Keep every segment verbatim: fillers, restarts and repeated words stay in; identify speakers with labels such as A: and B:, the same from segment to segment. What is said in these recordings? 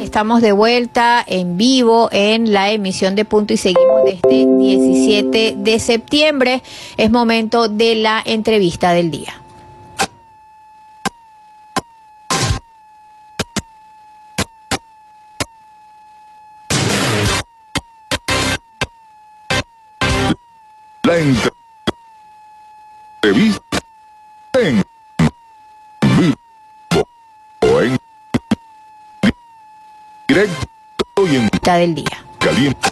A: Estamos de vuelta en vivo en la emisión de Punto y seguimos de este diecisiete de septiembre. Es momento de la entrevista del día.
B: La entrevista en vivo, en directo y en
A: del día.
B: caliente.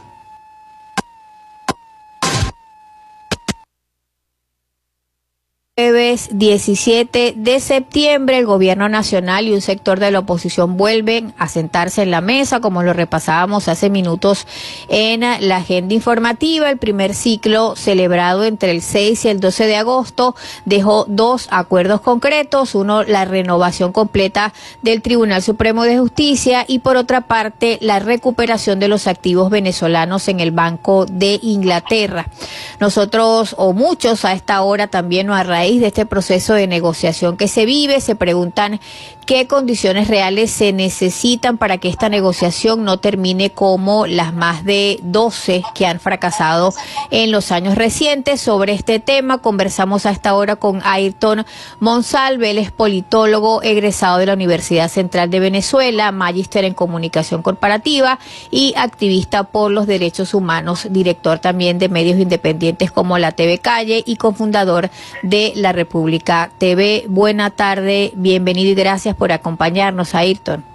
A: Jueves diecisiete de septiembre, el gobierno nacional y un sector de la oposición vuelven a sentarse en la mesa, como lo repasábamos hace minutos en la agenda informativa. El primer ciclo, celebrado entre el seis y el doce de agosto, dejó dos acuerdos concretos: uno, la renovación completa del Tribunal Supremo de Justicia, y por otra parte, la recuperación de los activos venezolanos en el Banco de Inglaterra. Nosotros, o muchos a esta hora también, a raíz de este proceso de negociación que se vive, se preguntan qué condiciones reales se necesitan para que esta negociación no termine como las más de doce que han fracasado en los años recientes. Sobre este tema conversamos a esta hora con Ayrton Monsalve. Él es politólogo egresado de la Universidad Central de Venezuela, magíster en comunicación corporativa y activista por los derechos humanos, director también de medios independientes como la T V Calle y cofundador de La República T V. Buena tarde, bienvenido y gracias por acompañarnos, Ayrton.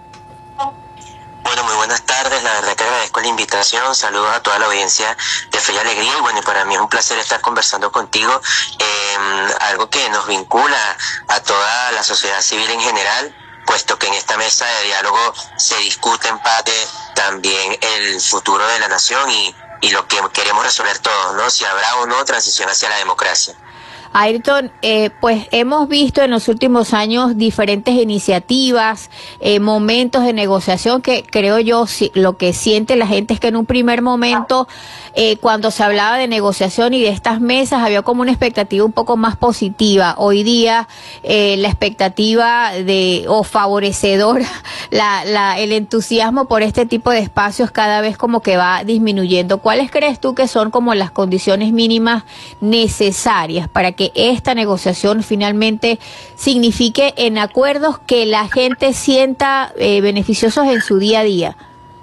C: Bueno, muy buenas tardes, la verdad que agradezco la invitación, saludos a toda la audiencia de Fe y Alegría, y bueno, y para mí es un placer estar conversando contigo, eh, algo que nos vincula a toda la sociedad civil en general, puesto que en esta mesa de diálogo se discute en parte también el futuro de la nación y, y lo que queremos resolver todos, ¿no? Si habrá o no transición hacia la democracia.
A: Ayrton, eh, pues hemos visto en los últimos años diferentes iniciativas, eh, momentos de negociación que creo yo si, lo que siente la gente es que en un primer momento, eh, cuando se hablaba de negociación y de estas mesas, había como una expectativa un poco más positiva. Hoy día eh, la expectativa de o favorecedora, la, la, el entusiasmo por este tipo de espacios cada vez como que va disminuyendo. ¿Cuáles crees tú que son como las condiciones mínimas necesarias para que que esta negociación finalmente signifique en acuerdos que la gente sienta eh, beneficiosos en su día a día?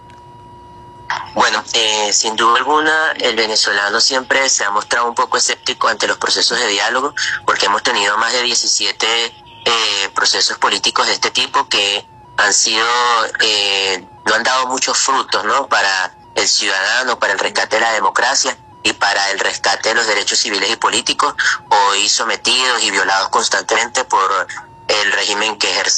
C: Bueno, eh, sin duda alguna, el venezolano siempre se ha mostrado un poco escéptico ante los procesos de diálogo, porque hemos tenido más de diecisiete eh, procesos políticos de este tipo que han sido, eh, no han dado muchos frutos, ¿no?, para el ciudadano, para el rescate de la democracia y para el rescate de los derechos civiles y políticos, hoy sometidos y violados constantemente por el régimen que ejerce